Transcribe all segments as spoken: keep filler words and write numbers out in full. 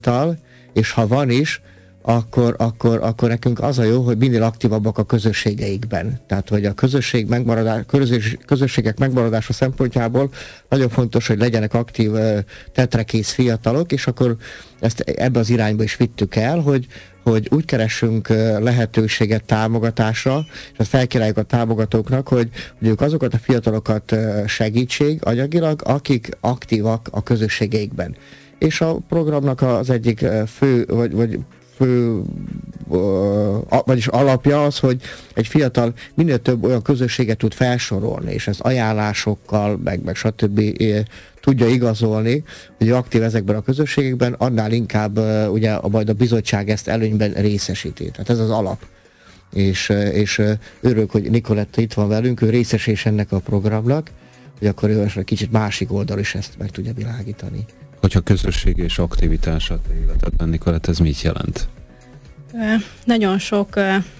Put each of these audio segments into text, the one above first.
fiatal, és ha van is, akkor, akkor, akkor nekünk az a jó, hogy minél aktívabbak a közösségeikben. Tehát, hogy a közösség megmaradás, közös, közösségek megmaradása szempontjából nagyon fontos, hogy legyenek aktív, tetrekész fiatalok, és akkor ezt ebbe az irányba is vittük el, hogy, hogy úgy keressünk lehetőséget támogatásra, és azt felkínáljuk a támogatóknak, hogy, hogy ők azokat a fiatalokat segítség anyagilag, akik aktívak a közösségeikben. És a programnak az egyik fő, vagy, vagy fő, vagyis alapja az, hogy egy fiatal minél több olyan közösséget tud felsorolni, és ez ajánlásokkal, meg, meg stb. Tudja igazolni, hogy aktív ezekben a közösségekben, annál inkább ugye majd a bizottság ezt előnyben részesíti. Tehát ez az alap. És, és örülök, hogy Nikoletta itt van velünk, ő részesés ennek a programnak, hogy akkor ő egy kicsit másik oldal is ezt meg tudja világítani. Hogyha közösség és aktivitás a te életedben, Nikolett, ez mit jelent? Nagyon sok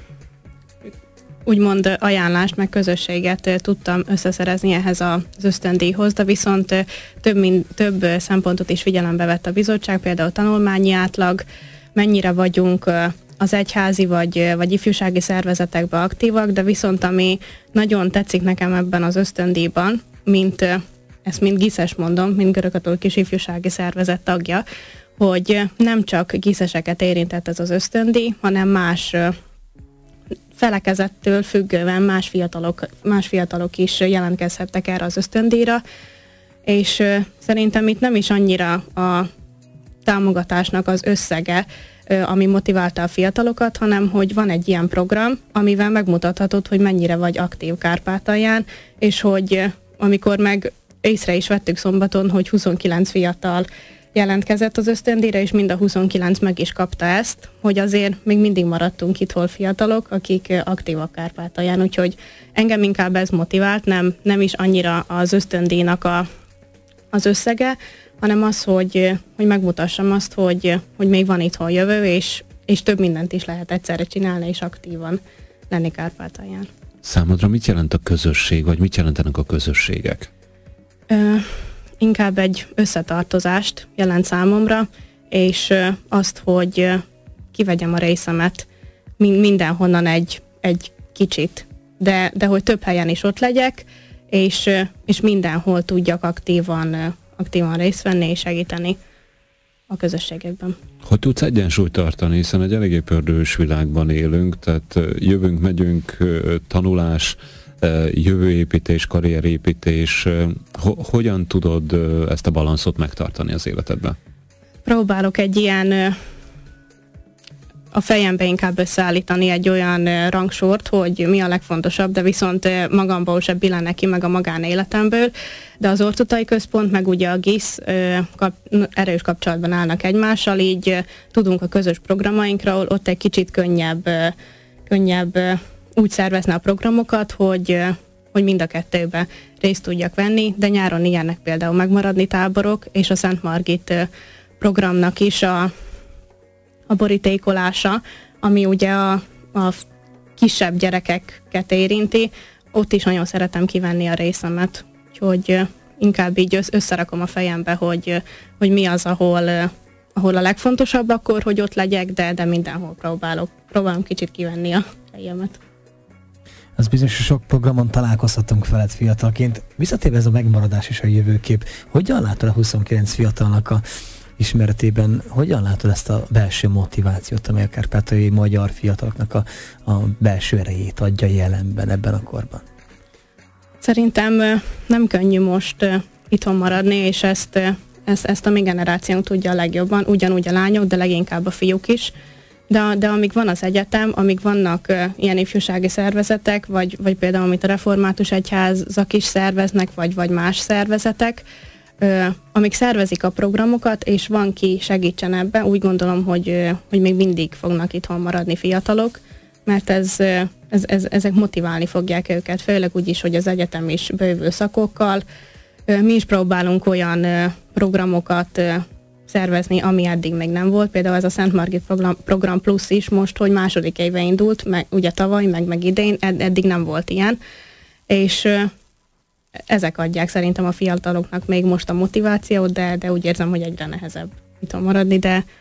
úgymond ajánlást, meg közösséget tudtam összeszerezni ehhez az ösztöndíjhoz, de viszont több, mind, több szempontot is figyelembe vett a bizottság, például tanulmányi átlag, mennyire vagyunk az egyházi vagy, vagy ifjúsági szervezetekben aktívak, de viszont ami nagyon tetszik nekem ebben az ösztöndíjban, mint ezt mind giszes mondom, mint görögkatolikus ifjúsági szervezet tagja, hogy nem csak giszeseket érintett ez az ösztöndíj, hanem más felekezettől függően más fiatalok, más fiatalok is jelentkezhettek erre az ösztöndíjra, és szerintem itt nem is annyira a támogatásnak az összege, ami motiválta a fiatalokat, hanem hogy van egy ilyen program, amivel megmutathatod, hogy mennyire vagy aktív Kárpátalján, és hogy amikor meg észre is vettük szombaton, hogy huszonkilenc fiatal jelentkezett az ösztöndíjra, és mind a huszonkilenc meg is kapta ezt, hogy azért még mindig maradtunk itt hol fiatalok, akik aktívak Kárpátalján, úgyhogy engem inkább ez motivált, nem, nem is annyira az ösztöndíjnak a, az összege, hanem az, hogy, hogy megmutassam azt, hogy, hogy még van itthon jövő, és, és több mindent is lehet egyszerre csinálni, és aktívan lenni Kárpátalján. Számodra mit jelent a közösség, vagy mit jelentenek a közösségek? Ö, inkább egy összetartozást jelent számomra, és azt, hogy kivegyem a részemet mindenhonnan egy, egy kicsit, de, de hogy több helyen is ott legyek, és, és mindenhol tudjak aktívan, aktívan részt venni és segíteni a közösségekben. Hogy tudsz egyensúlyt tartani, hiszen egy eléggé pördős világban élünk, tehát jövünk, megyünk, tanulás, jövőépítés, karrierépítés. Hogyan tudod ezt a balanszot megtartani az életedben? Próbálok egy ilyen a fejembe inkább összeállítani egy olyan rangsort, hogy mi a legfontosabb, de viszont magamból se billen neki, meg a magánéletemből. De az Ortotai Központ, meg ugye a gisz kap, erős kapcsolatban állnak egymással, így tudunk a közös programainkról, ott egy kicsit könnyebb, könnyebb úgy szervezni a programokat, hogy, hogy mind a kettőbe részt tudjak venni, de nyáron ilyenek például megmaradni táborok, és a Szent Margit programnak is a, a borítékolása, ami ugye a, a kisebb gyerekeket érinti, ott is nagyon szeretem kivenni a részemet, úgyhogy inkább így összerakom a fejembe, hogy, hogy mi az, ahol, ahol a legfontosabb akkor, hogy ott legyek, de, de mindenhol próbálok, próbálom kicsit kivenni a fejemet. Az bizonyos, hogy sok programon találkozhatunk veled fiatalként. Visszatérve ez a megmaradás és a jövőkép, hogyan látod a huszonkilenc fiatalnak a ismeretében, hogyan látod ezt a belső motivációt, amely a kárpátaljai magyar fiataloknak a, a belső erejét adja jelenben ebben a korban? Szerintem nem könnyű most itthon maradni, és ezt, ezt, ezt a mi generációnk tudja a legjobban, ugyanúgy a lányok, de leginkább a fiúk is. De, de amíg van az egyetem, amíg vannak uh, ilyen ifjúsági szervezetek, vagy, vagy például amit a református egyházak is szerveznek, vagy, vagy más szervezetek, uh, amíg szervezik a programokat, és van ki segítsen ebben, úgy gondolom, hogy, uh, hogy még mindig fognak itthon maradni fiatalok, mert ez, uh, ez, ez, ezek motiválni fogják őket, főleg úgy is, hogy az egyetem is bővül szakokkal. Uh, mi is próbálunk olyan uh, programokat uh, szervezni, ami eddig még nem volt. Például ez a Szent Margit program, program plusz is most, hogy második éve indult, meg, ugye tavaly, meg, meg idén, ed, eddig nem volt ilyen. És uh, ezek adják szerintem a fiataloknak még most a motivációt, de, de úgy érzem, hogy egyre nehezebb itthon maradni, de